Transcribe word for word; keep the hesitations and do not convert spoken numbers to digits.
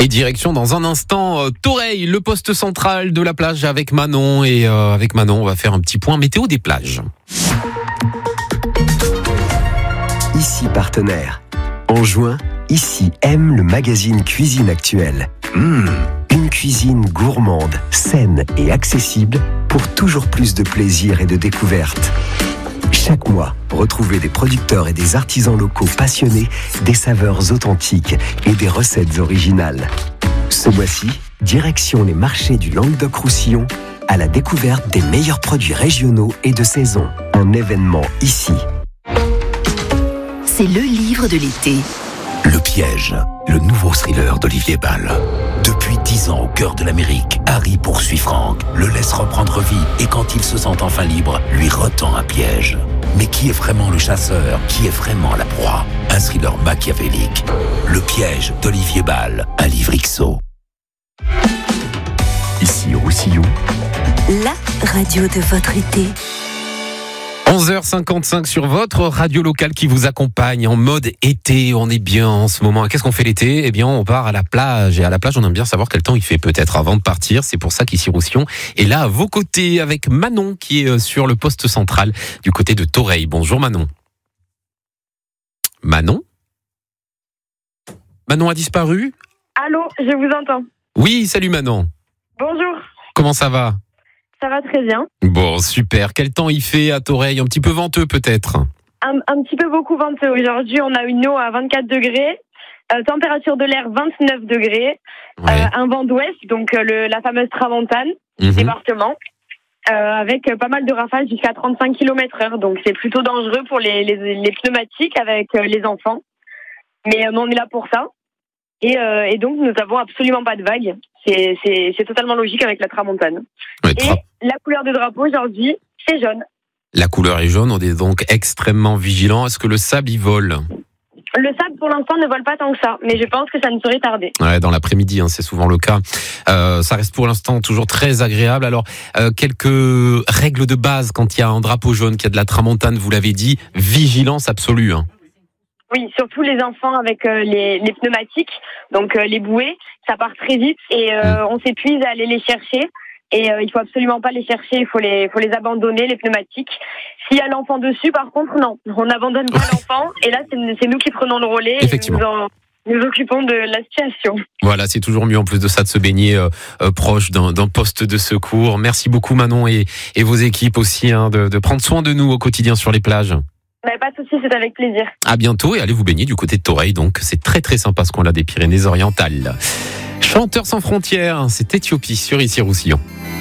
Et direction dans un instant euh, Toreil, le poste central de la plage avec Manon. Et euh, avec Manon, on va faire un petit point météo des plages. Ici partenaire. En juin, Ici aime le magazine Cuisine Actuelle. Mmh, une cuisine gourmande, saine et accessible pour toujours plus de plaisir et de découvertes. Chaque mois, retrouvez des producteurs et des artisans locaux passionnés des saveurs authentiques et des recettes originales. Ce mois-ci, direction les marchés du Languedoc-Roussillon à la découverte des meilleurs produits régionaux et de saison. Un événement ici. C'est le livre de l'été. Le piège, le nouveau thriller d'Olivier Ball. Depuis dix ans au cœur de l'Amérique, Harry poursuit Frank, le laisse reprendre vie et quand il se sent enfin libre, lui retend un piège. Mais qui est vraiment le chasseur? Qui est vraiment la proie? Un thriller machiavélique. Le piège d'Olivier Ball, un livre X O. Ici Roussillon, La radio de votre été. onze heures cinquante-cinq sur votre radio locale qui vous accompagne en mode été. On est bien en ce moment. Qu'est-ce qu'on fait l'été? Eh bien, on part à la plage. Et à la plage, on aime bien savoir quel temps il fait peut-être avant de partir. C'est pour ça qu'ici Roussillon est là à vos côtés avec Manon qui est sur le poste central du côté de Toreil. Bonjour Manon. Manon? Manon a disparu? Allô, je vous entends. Oui, salut Manon. Bonjour. Comment ça va? Ça va très bien. Bon, super. Quel temps il fait à Toreil? Un petit peu venteux peut-être? Un, un petit peu beaucoup venteux. Aujourd'hui, on a une eau à vingt-quatre degrés, euh, température de l'air vingt-neuf degrés, Ouais. euh, un vent d'ouest, donc euh, le, la fameuse tramontane, Mhm. département, euh, avec pas mal de rafales jusqu'à trente-cinq kilomètres heure. Donc c'est plutôt dangereux pour les, les, les pneumatiques avec euh, les enfants. Mais euh, on est là pour ça. Et, euh, et donc, nous n'avons absolument pas de vagues. C'est, c'est, c'est totalement logique avec la tramontane. Ouais, Et tra- la couleur de drapeau aujourd'hui, c'est jaune. La couleur est jaune, on est donc extrêmement vigilant. Est-ce que le sable y vole? Le sable, pour l'instant, ne vole pas tant que ça, mais je pense que ça ne saurait tarder. Ouais, dans l'après-midi, hein, c'est souvent le cas. Euh, ça reste pour l'instant toujours très agréable. Alors, euh, quelques règles de base quand il y a un drapeau jaune, qu'il y a de la tramontane, vous l'avez dit, vigilance absolue. Hein. Oui, surtout les enfants avec euh, les, les pneumatiques, donc euh, les bouées, ça part très vite et euh, on s'épuise à aller les chercher. Et euh, il faut absolument pas les chercher, il faut les, faut les abandonner, les pneumatiques. S'il y a l'enfant dessus, par contre, non, on n'abandonne pas l'enfant. Et là, c'est, c'est nous qui prenons le relais et Effectivement. nous, en, nous occupons de la situation. Voilà, c'est toujours mieux en plus de ça de se baigner euh, euh, proche d'un, d'un poste de secours. Merci beaucoup Manon et, et vos équipes aussi hein, de, de prendre soin de nous au quotidien sur les plages. Mais pas de souci, c'est avec plaisir. À bientôt et allez vous baigner du côté de Toreil. Donc c'est très très sympa ce qu'on a des Pyrénées-Orientales. Chanteurs sans frontières, c'est Éthiopie sur Ici Roussillon.